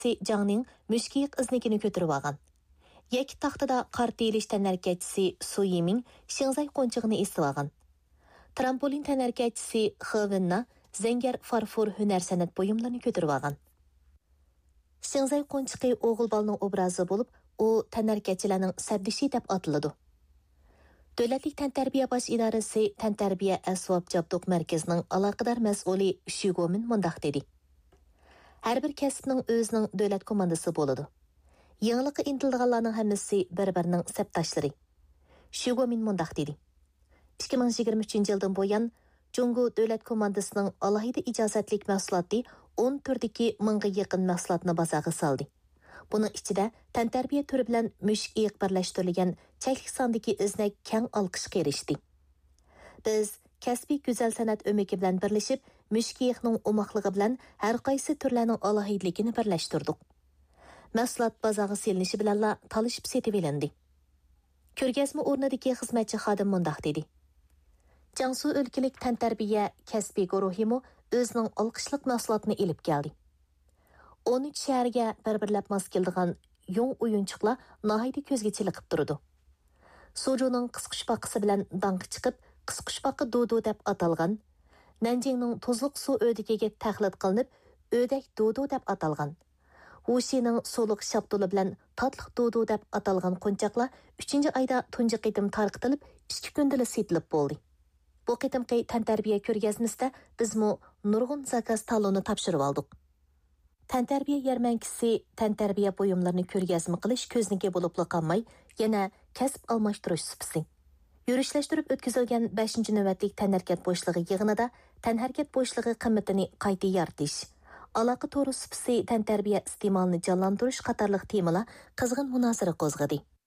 Jangning müşkiyiq iznikini kötürüp algan. Yek taxtada qarta elish tənərkəçisi Su Yiming Xinzay qonçığını esib algan. Trampolin tənərkəçisi He Wenna zəngər farfor hünər sənət buyumlarını kötürüp algan. Xinzay qonçıqı oğul balının obrazı bo'lib, o tənərkəçilərinin sərdişi deb atılıdı. Dövlətlik Təntarbiya Baş İdarəsi Təntarbiya Əsvab Jabduq Mərkəzinin əlaqədar məsulı Xu Guomin mundaq dedi. Hər bir kəsbinin özünün dövlət komandası boludu. Yenilikə intildiganlarning hammasi bir-birining səpdaşları. Xu Guomin mundaq dedi. 2023 yıldan boyan Jungo dövlət komandasının alohida icazətlik məhsulati 10 türdəki 1000-ga yaqin məhsulatını bazarga saldı. Bunun içində təntarbiya türü bilan müşk iyiq birləşdirilgan çəklik sondagi iznak keng alqışqa erishdi. Biz kasbiy go'zal san'at o'maki bilan birlashib, müşk iyiqning umoqligi bilan har qaysi turlarning alohidligini birlashtirdik. Mahsulot bozorga selinishi bilan talishib setib olindi. Ko'rgazma o'rnidagi xizmatchi xodim mundaq dedi. Jiangsu o'lkalik təntarbiya kasbiy guruhimi o'zining olqishliq mahsulotini elib keldi. 13 shaharga bir-birlab mos keldigan yung o'yinchiqlar nihoyatda ko'zga chiliqib turdi. Sujuning qisqushbaqisi bilan dang'i chiqib, qisqushbaqi dodo deb atalgan. Nanjingning tuzliq suv o'digiga taqlid qilinib, o'dak dodo deb atalgan. Wuxining so'liq shaptuli bilan tatliq dodo deb atalgan qo'nchaqlar 3-oyda tunji qitim tarqitilib, 2 kunda setilib bo'ldi. Bu qitimqi təntarbiya ko'rgazmasida bizmo nurg'un zakaz taloni topshirib oldik. Təntarbiya yarmankisi təntarbiya buyumlarini ko'rgazma qilish ko'zniki bo'libla qolmay, yana kasb almashtirish supsi. Yurishlashtırib o'tkazilgan 5-navbatlik tənhərəkət boşluğu yig'inida tənhərəkət boşluğu qiymatini qayta yaratish, aloqa to'g'ri supsi təntarbiya iste'molini jonlantirish qatorliq temalar qizg'in munozara qo'zg'adi.